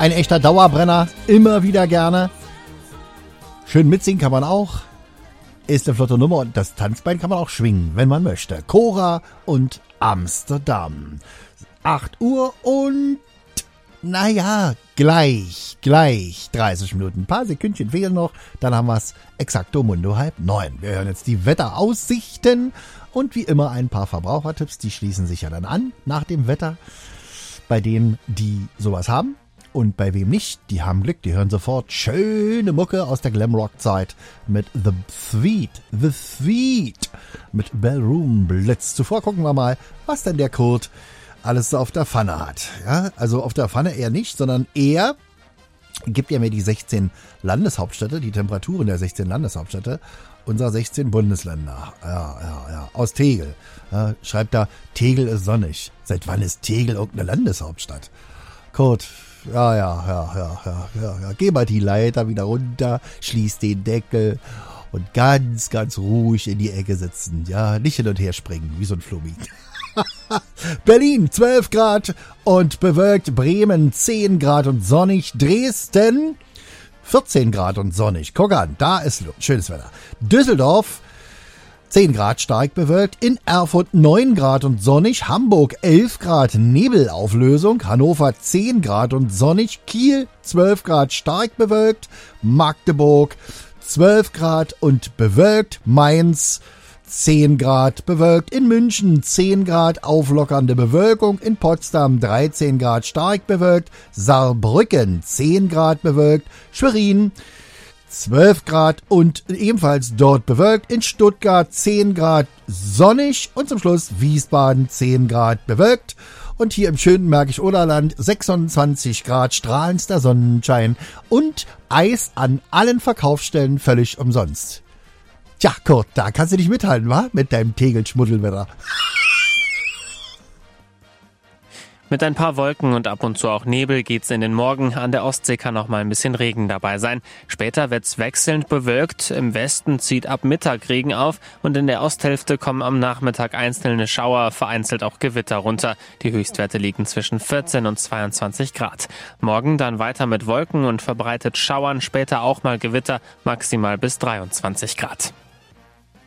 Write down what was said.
Ein echter Dauerbrenner, immer wieder gerne. Schön mitsingen kann man auch. Ist eine flotte Nummer und das Tanzbein kann man auch schwingen, wenn man möchte. Cora und Amsterdam. 8 Uhr und naja, gleich 30 Minuten. Ein paar Sekündchen fehlen noch, dann haben wir es exakto mundo 8:30. Wir hören jetzt die Wetteraussichten und wie immer ein paar Verbrauchertipps, die schließen sich ja dann an nach dem Wetter. Bei denen, die sowas haben und bei wem nicht, die haben Glück, die hören sofort schöne Mucke aus der Glamrock-Zeit mit The Sweet mit Ballroom Blitz. Zuvor gucken wir mal, was denn der Kurt alles so auf der Pfanne hat. Ja, also auf der Pfanne eher nicht, sondern er gibt ja mir die 16 Landeshauptstädte, die Temperaturen der 16 Landeshauptstädte unserer 16 Bundesländer. Ja, aus Tegel. Ja, schreibt da, Tegel ist sonnig. Seit wann ist Tegel irgendeine Landeshauptstadt? Kurt, ja. Geh mal die Leiter wieder runter, schließ den Deckel und ganz, ganz ruhig in die Ecke sitzen. Ja, nicht hin und her springen, wie so ein Flummi. Berlin 12 Grad und bewölkt, Bremen 10 Grad und sonnig, Dresden 14 Grad und sonnig. Guck an, da ist schönes Wetter. Düsseldorf 10 Grad stark bewölkt, in Erfurt 9 Grad und sonnig, Hamburg 11 Grad Nebelauflösung, Hannover 10 Grad und sonnig, Kiel 12 Grad stark bewölkt, Magdeburg 12 Grad und bewölkt, Mainz 10 Grad bewölkt, in München 10 Grad auflockernde Bewölkung, in Potsdam 13 Grad stark bewölkt, Saarbrücken 10 Grad bewölkt, Schwerin 12 Grad und ebenfalls dort bewölkt, in Stuttgart 10 Grad sonnig und zum Schluss Wiesbaden 10 Grad bewölkt und hier im schönen Märkisch-Oderland 26 Grad strahlendster Sonnenschein und Eis an allen Verkaufsstellen völlig umsonst. Tja, Kurt, da kannst du nicht mithalten, wa? Mit deinem Tegel-Schmuddelwetter. Mit ein paar Wolken und ab und zu auch Nebel geht's in den Morgen. An der Ostsee kann auch mal ein bisschen Regen dabei sein. Später wird's wechselnd bewölkt. Im Westen zieht ab Mittag Regen auf und in der Osthälfte kommen am Nachmittag einzelne Schauer, vereinzelt auch Gewitter runter. Die Höchstwerte liegen zwischen 14 und 22 Grad. Morgen dann weiter mit Wolken und verbreitet Schauern, später auch mal Gewitter, maximal bis 23 Grad.